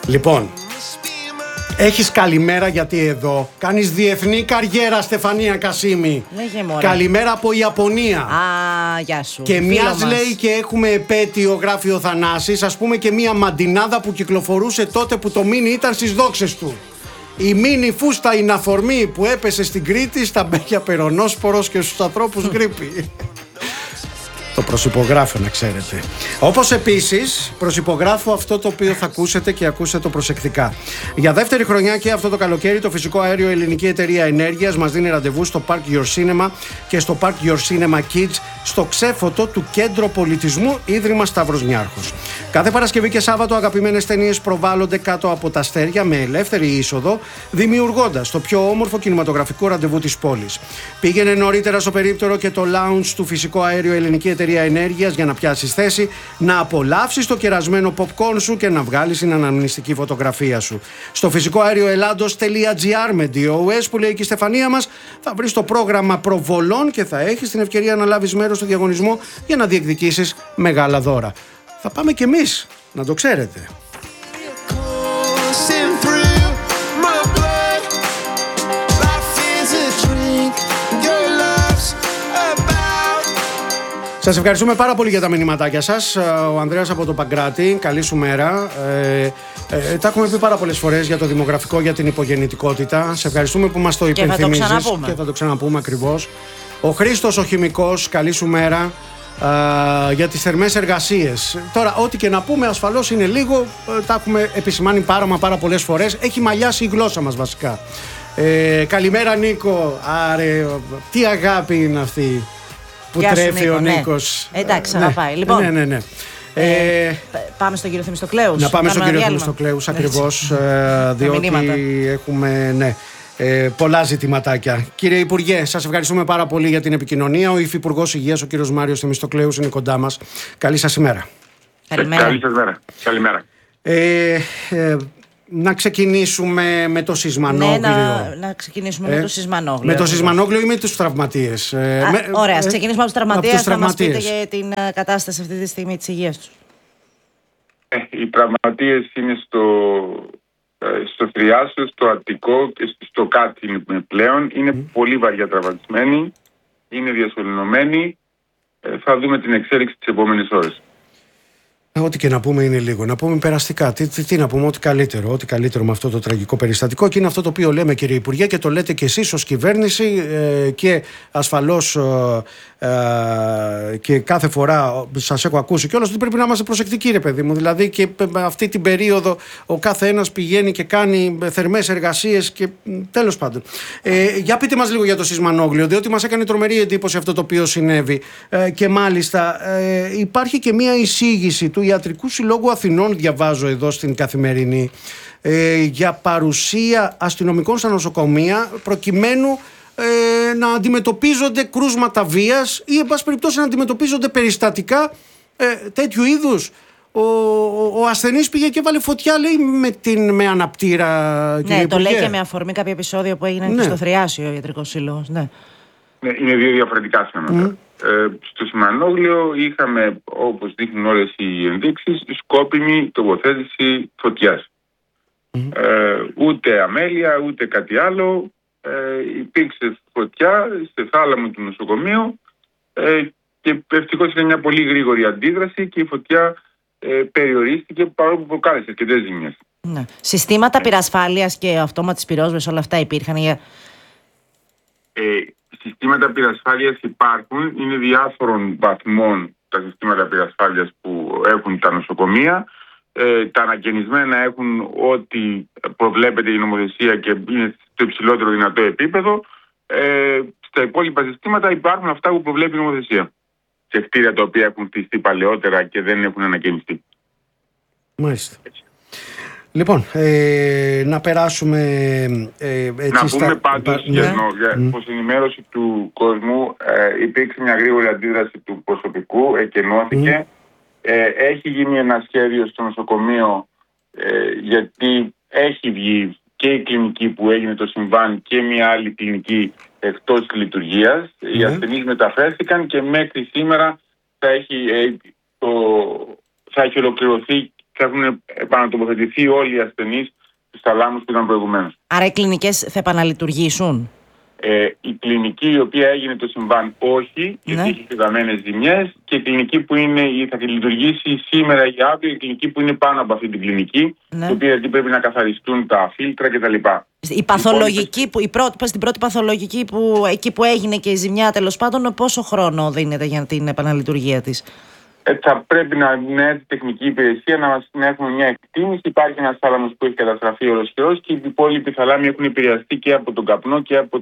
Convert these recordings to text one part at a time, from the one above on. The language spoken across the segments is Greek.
Λοιπόν, έχεις καλημέρα γιατί εδώ κάνεις διεθνή καριέρα, Στεφανία Κασίμη. Καλημέρα από Ιαπωνία. Α, γεια σου. Και μιας λέει και έχουμε επέτειο, γράφει ο Θανάσης, ας πούμε και μια μαντινάδα που κυκλοφορούσε τότε που το μίνι ήταν στις δόξες του. Η μίνι φούστα είναι αφορμή που έπεσε στην Κρήτη, στα μπέκια περονόσπορος και στους ανθρώπους γρίπη. Το προσυπογράφω, να ξέρετε. Όπως επίσης προσυπογράφω αυτό το οποίο θα ακούσετε και ακούσετε το προσεκτικά. Για δεύτερη χρονιά και αυτό το καλοκαίρι το Φυσικό Αέριο Ελληνική Εταιρεία Ενέργειας μας δίνει ραντεβού στο Park Your Cinema και στο Park Your Cinema Kids στο ξέφωτο του Κέντρο Πολιτισμού Ίδρυμα Σταύρος Νιάρχος. Κάθε Παρασκευή και Σάββατο αγαπημένες ταινίες προβάλλονται κάτω από τα αστέρια με ελεύθερη είσοδο, δημιουργώντας το πιο όμορφο κινηματογραφικό ραντεβού της πόλης. Πήγαινε νωρίτερα στο περίπτερο και το lounge του Φυσικό Αέριο Ελληνική Εταιρεία Ενέργειας για να πιάσεις θέση, να απολαύσεις το κερασμένο popcorn σου και να βγάλεις την αναμνηστική φωτογραφία σου. Στο φυσικοαερioελλάδος.gr με DOS που λέει και η Στεφανία μας θα βρεις το πρόγραμμα προβολών και θα έχεις την ευκαιρία να λάβεις μέρος στο διαγωνισμό για να διεκδικήσεις μεγάλα δώρα. Θα πάμε κι εμείς, να το ξέρετε. Σας ευχαριστούμε πάρα πολύ για τα μηνυματάκια σας. Ο Ανδρέας από το Παγκράτη, καλή σου μέρα. Τα έχουμε πει πάρα πολλές φορές για το δημογραφικό, για την υπογεννητικότητα. Σε ευχαριστούμε που μας το υπενθυμίζεις και θα το ξαναπούμε ακριβώς. Ο Χρήστος ο Χημικός, καλή σου μέρα. Για τις θερμές εργασίες. Τώρα, ό,τι και να πούμε, ασφαλώς είναι λίγο. Τα έχουμε επισημάνει πάρα πολλές φορές. Έχει μαλλιάσει η γλώσσα μας βασικά. Καλημέρα Νίκο. Άρε, τι αγάπη είναι αυτή που τρέφει Νίκο, ο Νίκος. Ναι. Εντάξει, αγαπάει. Λοιπόν, ναι. Πάμε στον κύριο Θεμιστοκλέους. Να πάμε στον κύριο Θεμιστοκλέους ακριβώς, διότι έχουμε πολλά ζητηματάκια. Κύριε Υπουργέ, σας ευχαριστούμε πάρα πολύ για την επικοινωνία. Ο Υφυπουργός Υγείας, ο κύριος Μάριος Θεμιστοκλέους, είναι κοντά μας. Καλή σας ημέρα. Καλημέρα. Καλή σας μέρα. Καλημέρα. Να ξεκινήσουμε με το Σισμανόγλιο. Να ξεκινήσουμε με το Σισμανόγλιο. Με το Σισμανόγλιο ή με τους τραυματίες? Ωραία, ας ξεκινήσουμε από τους τραυματίες. Θα μας πείτε για την κατάσταση αυτή τη στιγμή της υγείας τους. Οι τραυματίες είναι στο Θριάσιο, στο Αττικό και στο Κάτι πλέον. Είναι πολύ βαριά τραυματισμένοι, είναι διασωληνωμένοι. Θα δούμε την εξέλιξη τις επόμενες ώρες. Ό,τι και να πούμε είναι λίγο. Να πούμε περαστικά. Τι να πούμε, ό,τι καλύτερο με αυτό το τραγικό περιστατικό. Και είναι αυτό το οποίο λέμε, κύριε Υπουργέ, και το λέτε και εσείς ως κυβέρνηση και ασφαλώς και κάθε φορά σας έχω ακούσει κιόλας ότι πρέπει να είμαστε προσεκτικοί, ρε παιδί μου. Δηλαδή και αυτή την περίοδο ο κάθε ένας πηγαίνει και κάνει θερμές εργασίες και τέλος πάντων. Για πείτε μας λίγο για το Σισμανόγλιο, διότι μας έκανε τρομερή εντύπωση αυτό το οποίο συνέβη. Και μάλιστα υπάρχει και μία εισήγηση του Ιατρικού Συλλόγου Αθηνών, διαβάζω εδώ στην Καθημερινή, για παρουσία αστυνομικών στα νοσοκομεία προκειμένου να αντιμετωπίζονται κρούσματα βίας ή εν πάση περιπτώσει να αντιμετωπίζονται περιστατικά τέτοιου είδους. Ο ασθενής πήγε και βάλε φωτιά, λέει, με αναπτήρα. Ναι, το λέει και με αφορμή κάποια επεισόδια που έγιναν και στο Θριάσιο ο Ιατρικός Σύλλογος. Ναι, είναι δύο διαφορετικά θέματα. Στο Σιμανόγλιο είχαμε, όπως δείχνουν όλες οι ενδείξεις, σκόπιμη τοποθέτηση φωτιάς. Ούτε αμέλεια, ούτε κάτι άλλο. Υπήρξε φωτιά στη θάλαμο του νοσοκομείου και ευτυχώς ήταν μια πολύ γρήγορη αντίδραση και η φωτιά περιορίστηκε, παρόλο που προκάλεσε αρκετές ζημιές. Ναι. Συστήματα πυρασφάλειας και αυτόματης πυρόσβεσης, όλα αυτά υπήρχαν? Συστήματα πυρασφάλειας υπάρχουν, είναι διάφορων βαθμών τα συστήματα πυρασφάλειας που έχουν τα νοσοκομεία. Τα ανακαινισμένα έχουν ό,τι προβλέπεται η νομοθεσία και είναι στο υψηλότερο δυνατό επίπεδο. Στα υπόλοιπα συστήματα υπάρχουν αυτά που προβλέπει η νομοθεσία. Σε κτίρια τα οποία έχουν χτιστεί παλαιότερα και δεν έχουν ανακαινιστεί. Μάλιστα. Λοιπόν, να περάσουμε να πούμε πάντως για προς ενημέρωση του κόσμου, υπήρξε μια γρήγορη αντίδραση του προσωπικού, εκενώθηκε. Έχει γίνει ένα σχέδιο στο νοσοκομείο γιατί έχει βγει και η κλινική που έγινε το συμβάν και μια άλλη κλινική εκτός λειτουργίας. Οι ασθενείς μεταφέρθηκαν και μέχρι σήμερα θα έχει ολοκληρωθεί θα έχουν επανατοποθετηθεί όλοι οι ασθενείς στους θαλάμους που ήταν προηγουμένως. Άρα οι κλινικές θα επαναλειτουργήσουν? Η κλινική η οποία έγινε το συμβάν όχι, γιατί έχει θεταμένες ζημιές, και η κλινική που θα λειτουργήσει σήμερα ή αύριο, η κλινική που είναι πάνω από αυτή την κλινική, η οποία πρέπει να καθαριστούν τα φίλτρα κτλ. Η παθολογική, στην πρώτη παθολογική εκεί που έγινε και η ζημιά, τέλος πάντων, πόσο χρόνο δίνεται για την επαναλειτουργία της? Θα πρέπει να έρθει η τεχνική υπηρεσία να έχουμε μια εκτίμηση. Υπάρχει ένας θάλαμος που έχει καταστραφεί ολοσχερός και οι υπόλοιποι θαλάμοι έχουν επηρεαστεί και από τον καπνό και από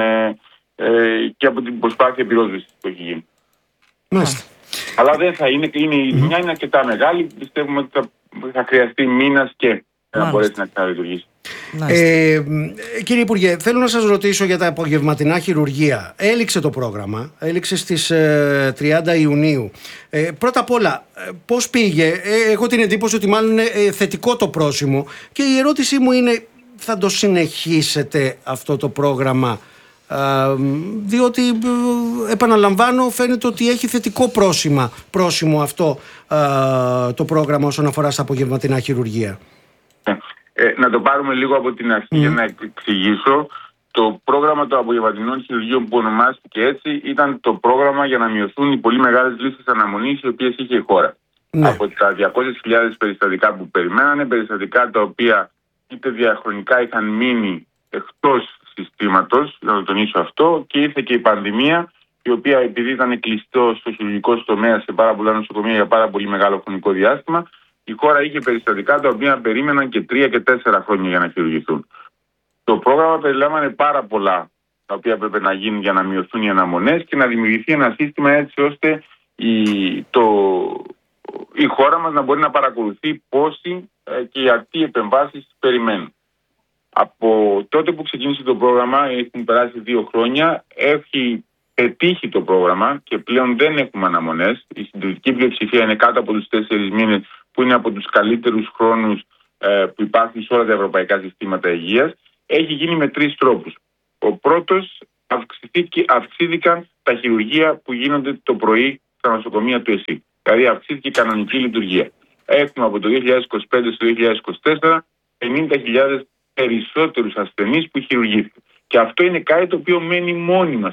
την προσπάθεια πυρόσβεσης που έχει γίνει. Μάλιστα. Αλλά δεν θα είναι, η ζημιά είναι αρκετά μεγάλη. Πιστεύουμε ότι θα χρειαστεί μήνας και να μπορέσει να ξαναλειτουργήσει. Κύριε Υπουργέ, θέλω να σας ρωτήσω για τα απογευματινά χειρουργεία. Έληξε το πρόγραμμα, έληξε στις 30 Ιουνίου. Πρώτα απ' όλα, πώς πήγε? Έχω την εντύπωση ότι μάλλον είναι θετικό το πρόσημο, και η ερώτησή μου είναι, θα το συνεχίσετε αυτό το πρόγραμμα? Διότι επαναλαμβάνω, φαίνεται ότι έχει θετικό πρόσημο αυτό το πρόγραμμα όσον αφορά στα απογευματινά χειρουργεία. Να το πάρουμε λίγο από την αρχή για να εξηγήσω. Το πρόγραμμα των απογευματινών χειρουργείων που ονομάστηκε έτσι ήταν το πρόγραμμα για να μειωθούν οι πολύ μεγάλες λίστες αναμονής οι οποίες είχε η χώρα. Από τα 200.000 περιστατικά που περιμένανε, περιστατικά τα οποία είτε διαχρονικά είχαν μείνει εκτός συστήματος, να το τονίσω αυτό, και ήρθε και η πανδημία, η οποία επειδή ήταν κλειστό στο χειρουργικό τομέα σε πάρα πολλά νοσοκομεία για πάρα πολύ μεγάλο χρονικό διάστημα, η χώρα είχε περιστατικά τα οποία περίμεναν και 3 και 4 χρόνια για να χειρουργηθούν. Το πρόγραμμα περιλάμβανε πάρα πολλά τα οποία έπρεπε να γίνουν για να μειωθούν οι αναμονές και να δημιουργηθεί ένα σύστημα έτσι ώστε η χώρα μας να μπορεί να παρακολουθεί πόσοι και για τι επεμβάσεις περιμένουν. Από τότε που ξεκίνησε το πρόγραμμα, έχουν περάσει 2 χρόνια, έχει πετύχει το πρόγραμμα και πλέον δεν έχουμε αναμονές. Η συντριπτική πλειοψηφία είναι κάτω από τους 4 μήνες, που είναι από τους καλύτερους χρόνους που υπάρχουν σε όλα τα ευρωπαϊκά συστήματα υγείας. Έχει γίνει με 3 τρόπους. Ο πρώτος, αυξήθηκαν τα χειρουργεία που γίνονται το πρωί στα νοσοκομεία του ΕΣΥ. Δηλαδή αυξήθηκε η κανονική λειτουργία. Έχουμε από το 2025 στο 2024 50.000 περισσότερους ασθενείς που χειρουργήθηκαν. Και αυτό είναι κάτι το οποίο μένει μόνιμα